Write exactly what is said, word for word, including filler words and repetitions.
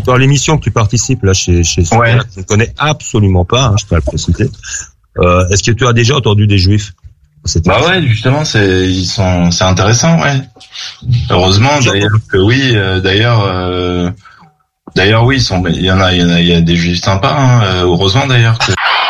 dans l'émission que tu participes là chez chez Super, Ouais. je ne connais absolument pas, hein, je tiens à le préciser. Euh, est-ce que tu as déjà entendu des juifs? C'était Bah ouais, justement, c'est ils sont, c'est intéressant, ouais. Heureusement, d'ailleurs que oui. euh, D'ailleurs, euh, d'ailleurs oui, ils sont, il y en a, il y en a, il y a des juifs sympas. Hein, euh, heureusement d'ailleurs. Que...